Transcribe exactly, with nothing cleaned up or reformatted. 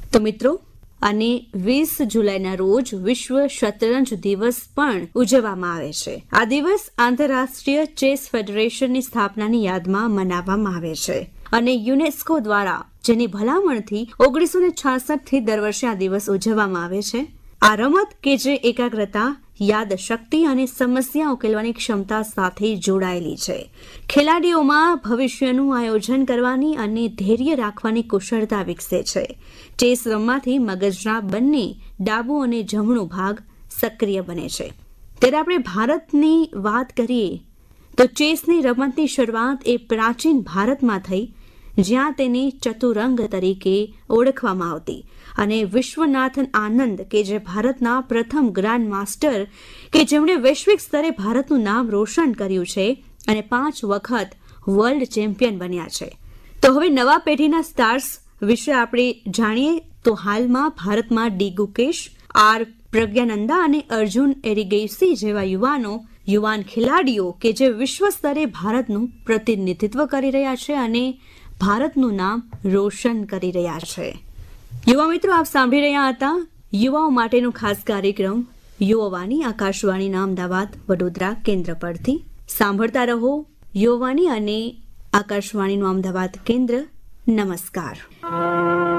તો મિત્રો, અને વીસ જુલાઈના રોજ વિશ્વ શતરંજ દિવસ પણ ઉજવવામાં આવે છે. આ દિવસ આંતરરાષ્ટ્રીય ચેસ ફેડરેશનની સ્થાપનાની યાદમાં મનાવવામાં આવે છે અને યુનેસ્કો દ્વારા જેની ભલામણથી ઓગણીસો ને છાસઠ થી દર વર્ષે આ દિવસ ઉજવવામાં આવે છે. આ રમત કે જે એકાગ્રતા, યાદશક્તિ અને સમસ્યા ઉકેલવાની ક્ષમતા સાથે જોડાયેલી છે. ખેલાડીઓમાં ભવિષ્યનું આયોજન કરવાની અને ધૈર્ય રાખવાની કુશળતા વિકસે છે. ચેસ રમવાથી મગજના બંને ડાબુ અને જમણો ભાગ સક્રિય બને છે. ત્યારે આપણે ભારતની વાત કરીએ તો ચેસની રમતની શરૂઆત એ પ્રાચીન ભારતમાં થઈ, જ્યાં તેને ચતુરંગ તરીકે ઓળખવામાં આવતી અને વિશ્વનાથન આનંદ કે જે ભારતના પ્રથમ ગ્રાન્ડ માસ્ટર કે જેમણે વૈશ્વિક સ્તરે ભારતનું નામ રોશન કર્યું છે અને પાંચ વખત વર્લ્ડ ચેમ્પિયન બન્યા છે. તો હવે નવા પેઢીના સ્ટાર્સ વિશે આપણે જાણીએ તો હાલમાં ભારતમાં ડી ગુકેશ, આર પ્રજ્ઞાનંદા અને અર્જુન એરિગેસી જેવા યુવાનો યુવાન ખેલાડીઓ કે જે વિશ્વ સ્તરે ભારતનું પ્રતિનિધિત્વ કરી રહ્યા છે અને ભારતનું નામ રોશન કરી રહ્યા છે. યુવા મિત્રો, આપ સાંભળી રહ્યા હતા યુવાઓ માટેનો ખાસ કાર્યક્રમ યુવાવાણી આકાશવાણીના અમદાવાદ વડોદરા કેન્દ્ર પરથી. સાંભળતા રહો યુવાવાણી અને આકાશવાણીનું અમદાવાદ કેન્દ્ર. નમસ્કાર.